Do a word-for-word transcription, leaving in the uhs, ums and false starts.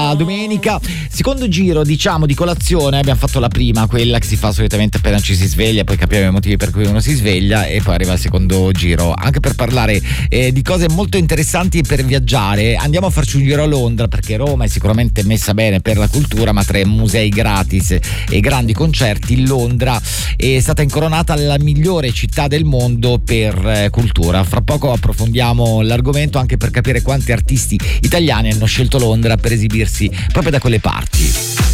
questa domenica. Secondo giro, diciamo, di colazione. Abbiamo fatto la prima, quella che si fa solitamente appena ci si sveglia, poi capiamo i motivi per cui uno si sveglia, e poi arriva il secondo giro, anche per parlare eh, di cose molto interessanti per viaggiare. Andiamo a farci un giro a Londra, perché Roma è sicuramente messa bene per la cultura, ma tra i musei gratis e grandi concerti, Londra è stata incoronata la migliore città del mondo per eh, cultura. Fra poco approfondiamo l'argomento, anche per capire quanti artisti italiani hanno scelto Londra per esibirsi proprio da quelle parti.